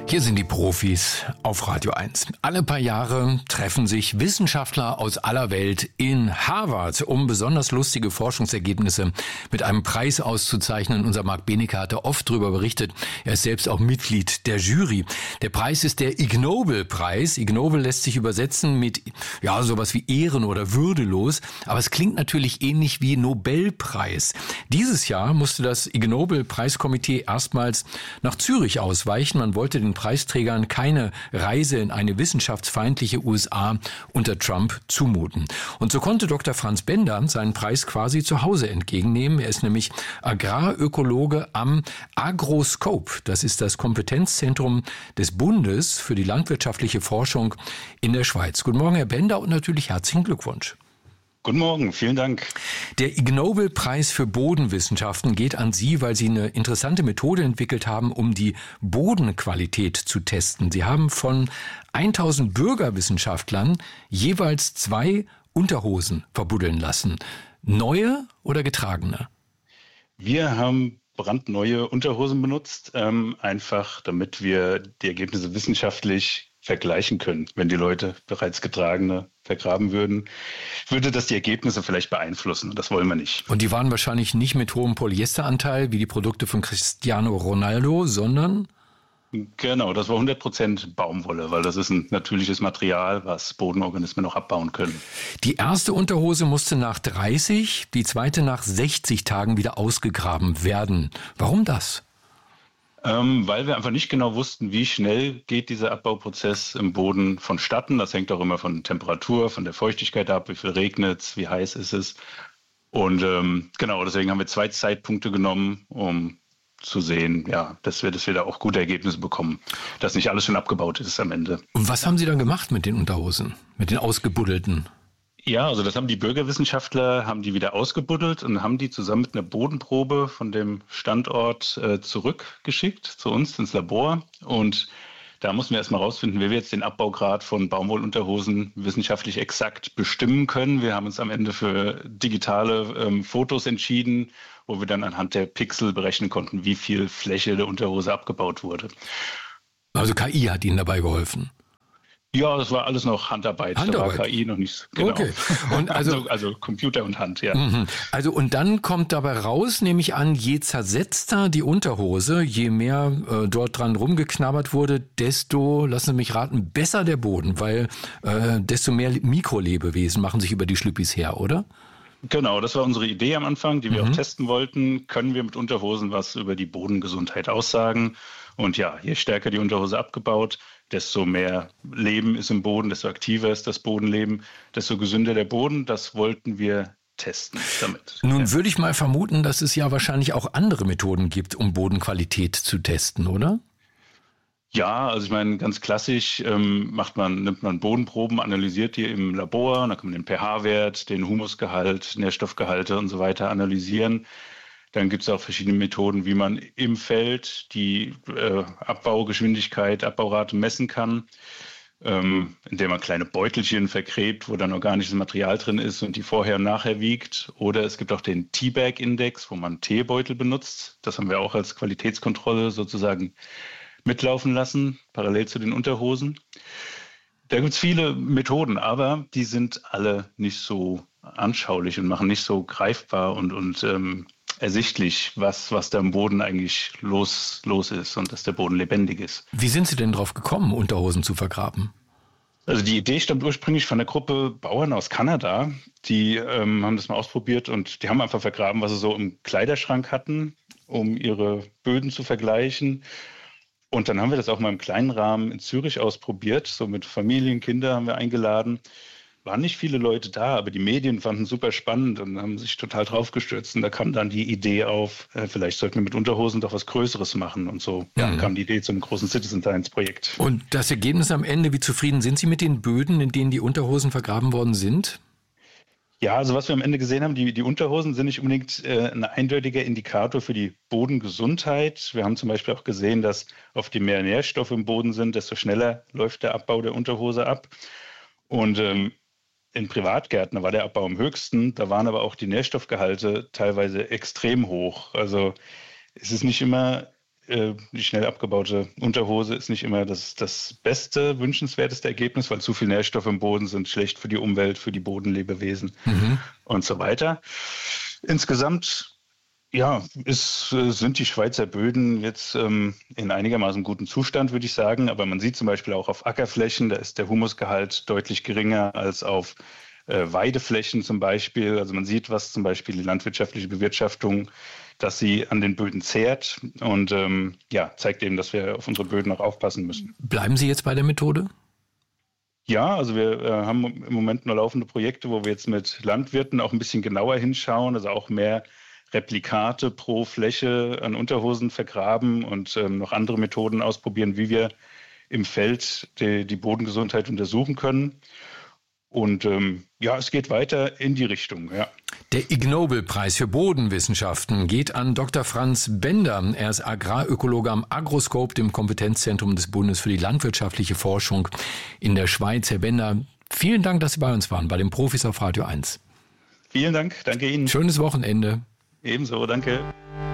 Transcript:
Hier sind die Profis auf Radio 1. Alle paar Jahre treffen sich Wissenschaftler aus aller Welt in Harvard, um besonders lustige Forschungsergebnisse mit einem Preis auszuzeichnen. Unser Marc Benecke hatte oft darüber berichtet. Er ist selbst auch Mitglied der Jury. Der Preis ist der Ig Nobel-Preis. Ig Nobel lässt sich übersetzen mit sowas wie ehren- oder würdelos. Aber es klingt natürlich ähnlich wie Nobelpreis. Dieses Jahr musste das Ig Nobel-Preiskomitee erstmals nach Zürich ausweichen. Man wollte den Preisträgern keine Reise in eine wissenschaftsfeindliche USA unter Trump zumuten. Und so konnte Dr. Franz Bender seinen Preis quasi zu Hause entgegennehmen. Er ist nämlich Agrarökologe am Agroscope. Das ist das Kompetenzzentrum des Bundes für die landwirtschaftliche Forschung in der Schweiz. Guten Morgen, Herr Bender, und natürlich herzlichen Glückwunsch. Guten Morgen, vielen Dank. Der Ig Nobel-Preis für Bodenwissenschaften geht an Sie, weil Sie eine interessante Methode entwickelt haben, um die Bodenqualität zu testen. Sie haben von 1000 Bürgerwissenschaftlern jeweils 2 Unterhosen verbuddeln lassen. Neue oder getragene? Wir haben brandneue Unterhosen benutzt, einfach damit wir die Ergebnisse wissenschaftlich vergleichen können. Wenn die Leute bereits getragene vergraben würden, würde das die Ergebnisse vielleicht beeinflussen. Das wollen wir nicht. Und die waren wahrscheinlich nicht mit hohem Polyesteranteil wie die Produkte von Cristiano Ronaldo, sondern? Genau, das war 100% Baumwolle, weil das ist ein natürliches Material, was Bodenorganismen noch abbauen können. Die erste Unterhose musste nach 30, die zweite nach 60 Tagen wieder ausgegraben werden. Warum das? Weil wir einfach nicht genau wussten, wie schnell geht dieser Abbauprozess im Boden vonstatten. Das hängt auch immer von Temperatur, von der Feuchtigkeit ab, wie viel regnet es, wie heiß ist es. Und deswegen haben wir 2 Zeitpunkte genommen, um zu sehen, dass wir da auch gute Ergebnisse bekommen, dass nicht alles schon abgebaut ist am Ende. Und was haben Sie dann gemacht mit den Unterhosen, mit den ausgebuddelten? Ja, also das haben die Bürgerwissenschaftler, haben die wieder ausgebuddelt und haben die zusammen mit einer Bodenprobe von dem Standort zurückgeschickt zu uns ins Labor. Und da mussten wir erstmal rausfinden, wie wir jetzt den Abbaugrad von Baumwollunterhosen wissenschaftlich exakt bestimmen können. Wir haben uns am Ende für digitale Fotos entschieden, wo wir dann anhand der Pixel berechnen konnten, wie viel Fläche der Unterhose abgebaut wurde. Also KI hat Ihnen dabei geholfen? Ja, das war alles noch Handarbeit. Da war KI noch nicht. Genau. Okay. Und also Computer und Hand, ja. Also und dann kommt dabei raus, nehme ich an, je zersetzter die Unterhose, je mehr dort dran rumgeknabbert wurde, desto, lassen Sie mich raten, besser der Boden, weil desto mehr Mikrolebewesen machen sich über die Schlüppis her, oder? Genau, das war unsere Idee am Anfang, die wir auch testen wollten. Können wir mit Unterhosen was über die Bodengesundheit aussagen? Und je stärker die Unterhose abgebaut, desto mehr Leben ist im Boden, desto aktiver ist das Bodenleben, desto gesünder der Boden. Das wollten wir testen damit. Nun würde ich mal vermuten, dass es ja wahrscheinlich auch andere Methoden gibt, um Bodenqualität zu testen, oder? Ja, also ich meine, ganz klassisch nimmt man Bodenproben, analysiert die im Labor, und dann kann man den pH-Wert, den Humusgehalt, Nährstoffgehalte und so weiter analysieren. Dann gibt es auch verschiedene Methoden, wie man im Feld die Abbaugeschwindigkeit, Abbaurate messen kann, indem man kleine Beutelchen vergräbt, wo dann organisches Material drin ist und die vorher und nachher wiegt. Oder es gibt auch den Teabag-Index, wo man Teebeutel benutzt. Das haben wir auch als Qualitätskontrolle sozusagen mitlaufen lassen, parallel zu den Unterhosen. Da gibt es viele Methoden, aber die sind alle nicht so anschaulich und machen nicht so greifbar und ersichtlich, was da im Boden eigentlich los ist und dass der Boden lebendig ist. Wie sind Sie denn drauf gekommen, Unterhosen zu vergraben? Also die Idee stammt ursprünglich von einer Gruppe Bauern aus Kanada. Die haben das mal ausprobiert und die haben einfach vergraben, was sie so im Kleiderschrank hatten, um ihre Böden zu vergleichen. Und dann haben wir das auch mal im kleinen Rahmen in Zürich ausprobiert, so mit Familien, Kinder haben wir eingeladen. Waren nicht viele Leute da, aber die Medien fanden es super spannend und haben sich total drauf gestürzt. Und da kam dann die Idee auf, vielleicht sollten wir mit Unterhosen doch was Größeres machen. Und so kam die Idee zum großen Citizen Science Projekt. Und das Ergebnis am Ende, wie zufrieden sind Sie mit den Böden, in denen die Unterhosen vergraben worden sind? Ja, also was wir am Ende gesehen haben, die Unterhosen sind nicht unbedingt ein eindeutiger Indikator für die Bodengesundheit. Wir haben zum Beispiel auch gesehen, dass oft je mehr Nährstoffe im Boden sind, desto schneller läuft der Abbau der Unterhose ab. Und in Privatgärten war der Abbau am höchsten, da waren aber auch die Nährstoffgehalte teilweise extrem hoch. Also es ist nicht immer die schnell abgebaute Unterhose ist nicht immer das beste, wünschenswerteste Ergebnis, weil zu viel Nährstoffe im Boden sind schlecht für die Umwelt, für die Bodenlebewesen und so weiter. Insgesamt sind die Schweizer Böden jetzt in einigermaßen gutem Zustand, würde ich sagen. Aber man sieht zum Beispiel auch auf Ackerflächen, da ist der Humusgehalt deutlich geringer als auf Weideflächen zum Beispiel. Also man sieht, was zum Beispiel die landwirtschaftliche Bewirtschaftung, dass sie an den Böden zehrt und zeigt eben, dass wir auf unsere Böden auch aufpassen müssen. Bleiben Sie jetzt bei der Methode? Ja, also wir haben im Moment noch laufende Projekte, wo wir jetzt mit Landwirten auch ein bisschen genauer hinschauen, also auch mehr Replikate pro Fläche an Unterhosen vergraben und noch andere Methoden ausprobieren, wie wir im Feld die Bodengesundheit untersuchen können. Und es geht weiter in die Richtung, ja. Der Ig Nobel-Preis für Bodenwissenschaften geht an Dr. Franz Bender. Er ist Agrarökologe am Agroscope, dem Kompetenzzentrum des Bundes für die landwirtschaftliche Forschung in der Schweiz. Herr Bender, vielen Dank, dass Sie bei uns waren, bei den Profis auf Radio 1. Vielen Dank, danke Ihnen. Schönes Wochenende. Ebenso, danke.